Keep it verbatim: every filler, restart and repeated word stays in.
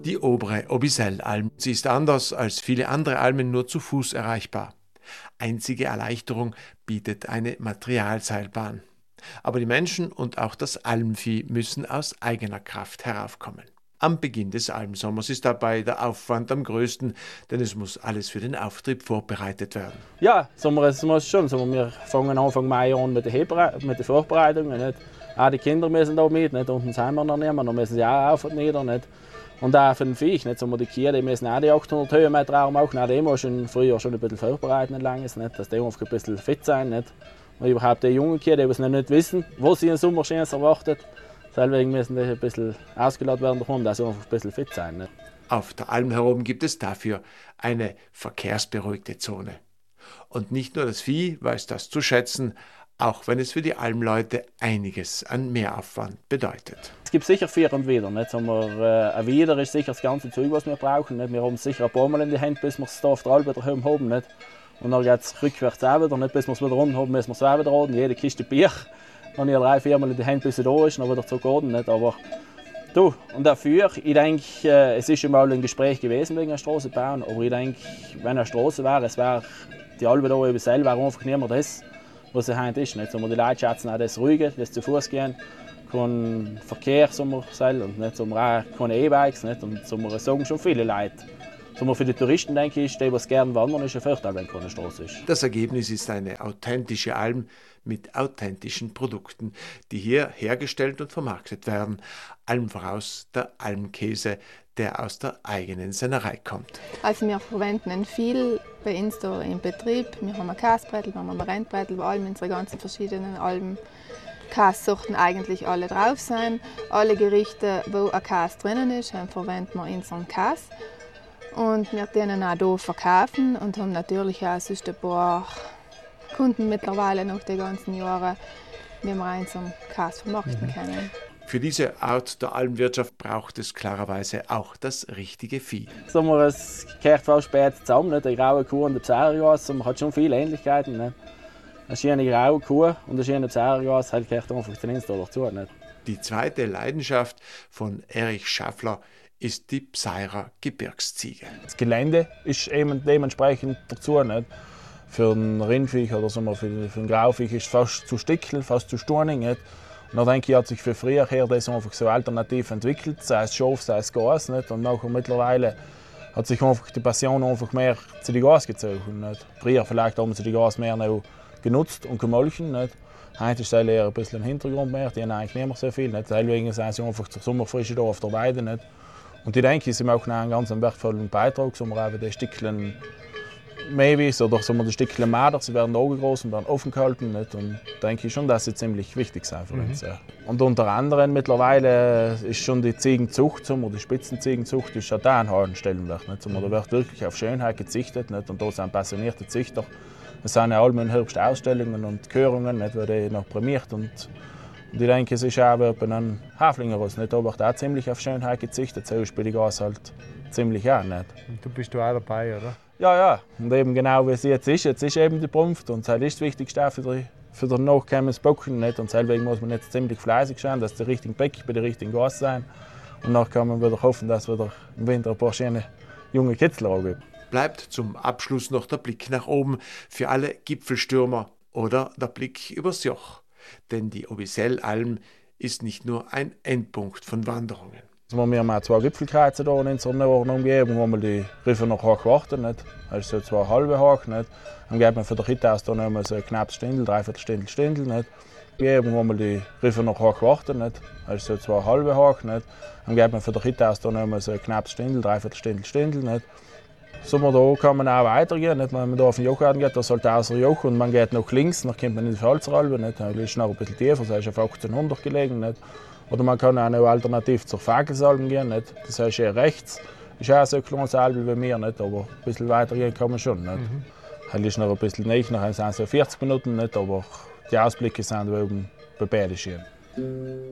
Die obere Obisellalm. Sie ist anders als viele andere Almen nur zu Fuß erreichbar. Einzige Erleichterung bietet eine Materialseilbahn. Aber die Menschen und auch das Almvieh müssen aus eigener Kraft heraufkommen. Am Beginn des Almsommers ist dabei der Aufwand am größten, denn es muss alles für den Auftrieb vorbereitet werden. Ja, Sommer, es muss schon. Wir fangen Anfang Mai an mit den, mit den Vorbereitungen. Nicht? Auch die Kinder müssen da mit, nicht? Unten sind wir noch nicht mehr, dann müssen sie auch auf und nieder. Nicht? Und auch für den Viech, nicht? Die Kühe die müssen auch die achthundert Höhenmeter Raum machen. Auch die müssen früher schon ein bisschen vorbereiten, langes, nicht? Dass die einfach ein bisschen fit sein. Nicht? Und überhaupt die jungen Kühe, die noch nicht wissen, was sie im Sommer schön erwartet. Deswegen müssen die ein bisschen ausgeladen werden, davon, dass sie einfach ein bisschen fit sein. Nicht? Auf der Alm heroben gibt es dafür eine verkehrsberuhigte Zone. Und nicht nur das Vieh weiß das zu schätzen, auch wenn es für die Almleute einiges an Mehraufwand bedeutet. Es gibt sicher Für und Wider. Nicht? Wir, äh, ein Wider ist sicher das ganze Zeug, was wir brauchen. Nicht? Wir haben es sicher ein paar Mal in die Hände, bis wir es hier auf der Alm wieder haben. Nicht? Und dann geht es rückwärts auch wieder. Nicht? Bis wir es wieder unten haben, müssen wir es auch wieder laden. Jede Kiste Bier. Dann habe ich drei, vier Mal in die Hände, bis sie da ist, dann wieder zurückgehen. Nicht? Aber du, und dafür, ich denke, äh, es ist schon mal ein Gespräch gewesen wegen einer Straße bauen. Aber ich denke, wenn eine Straße wäre, es wäre die Alm da über selber einfach nicht mehr das, was sie heute ist. Nicht? So, die Leute schätzen auch das Ruhige, das zu Fuß gehen, kein Verkehr und nicht? So, auch keine E-Bikes. Nicht? Und so, das sagen schon viele Leute. So, für die Touristen denke ich, die, die gerne wandern, ist ein Vorteil, wenn keine Straße ist. Das Ergebnis ist eine authentische Alm mit authentischen Produkten, die hier hergestellt und vermarktet werden. Allem voraus der Almkäse, der aus der eigenen Sennerei kommt. Also wir verwenden viel bei uns hier im Betrieb. Wir haben ein Käsebrettel, wir haben ein Rentbrettel, wo alle unsere ganzen verschiedenen Alm Käsesorten eigentlich alle drauf sind. Alle Gerichte, wo ein Käse drinnen ist, verwenden wir unseren Käse. Und wir können auch hier verkaufen und haben natürlich auch sonst ein paar Kunden mittlerweile nach den ganzen Jahren, wie wir unseren Käse vermarkten können. Für diese Art der Almwirtschaft braucht es klarerweise auch das richtige Vieh. Sagen wir, es gehört fast spät zusammen, nicht? Die graue Kuh und der Psarigas. Man hat schon viele Ähnlichkeiten. Nicht? Eine schöne graue Kuh und eine schöne Psarigas halt gehört einfach zu uns dazu. Nicht? Die zweite Leidenschaft von Erich Schaffler ist die Pseirer Gebirgsziege. Das Gelände ist eben dementsprechend dazu. Nicht? Für ein Rindviech oder sagen wir, für, für ein Grauviech ist es fast zu stickel, fast zu stornig. Nicht? Und dann denke ich, hat sich für früher her das einfach so alternativ entwickelt, sei es Schaf, sei es Gas. Nicht? Und nachher mittlerweile hat sich einfach die Passion einfach mehr zu den Gas gezogen. Nicht? Früher vielleicht haben sie die Gas mehr noch genutzt und gemolchen. Nicht? Heute ist es eher ein bisschen im Hintergrund mehr, die haben eigentlich nicht mehr so viel. Nicht? Deswegen sind sie einfach zur Sommerfrische da auf der Weide. Nicht? Und ich denke, sie machen einen ganz wertvollen Beitrag, so wir die Stückchen Maivis oder so die Stückchen Marder, sie werden angegossen, werden offen gehalten. Nicht? Und denke ich schon, dass sie ziemlich wichtig sind für uns. Mhm. Ja. Und unter anderem mittlerweile ist schon die Ziegenzucht, so, die Spitzenziegenzucht, ist auch da ein hohen Stellenwert. Nicht? So, da wird wirklich auf Schönheit gezüchtet, nicht? Und da sind passionierte Züchter. Es sind ja alle im Herbst Ausstellungen und Körungen, nicht? Wo die noch prämiert. Und Und ich denke, es ist auch bei einem Haflinger was. Nicht? Da wird auch ziemlich auf Schönheit gezüchtet. So ist bei den Gas halt ziemlich auch. Nicht? Und du bist auch dabei, oder? Ja, ja. Und eben genau wie es jetzt ist. Jetzt ist eben die Brunft. Und das ist das Wichtigste für den, für den nachkommenden Bocken. Nicht? Und deswegen muss man jetzt ziemlich fleißig sein, dass die richtigen Becken bei den richtigen Gas sind. Und dann kann man wieder hoffen, dass es wieder im Winter ein paar schöne junge Kitzler gibt. Bleibt zum Abschluss noch der Blick nach oben für alle Gipfelstürmer oder der Blick übers Joch. Denn die Obisellalm ist nicht nur ein Endpunkt von Wanderungen. Also wir haben zwei Gipfelkreuze hier in unserer nahen Umgebung, wo wir die Riffe noch hoch warten. Nicht? Also so zwei halbe hoch. Nicht? Dann geht man von der Hütte aus noch mal so ein knappes Stindel, dreiviertel Stindel, Stindel. Nicht? Umgebung, wo wir die Riffe noch hoch warten. Nicht? Also so zwei halbe hoch. Nicht? Dann geht man von der Hütte aus noch mal so ein knappes Stindel, dreiviertel Stindel, Stindel. Nicht? So, da kann man auch weitergehen. Nicht? Wenn man da auf den Joch geht, da sollte außer Joch und man geht nach links, dann kommt man in die Pfalzeralbe. Das ist noch ein bisschen tiefer, das ist auf achtzehnhundert gelegen. Nicht? Oder man kann auch noch alternativ zur Fagelsalben gehen. Nicht? Das heißt eher rechts. Ist auch so ein kleines Albe wie mir, nicht? Aber ein bisschen weiter gehen kann man schon. Nicht? Mhm. Das ist noch ein bisschen näher, nachher sind es so vierzig Minuten, nicht? Aber die Ausblicke sind oben bei beiden schön.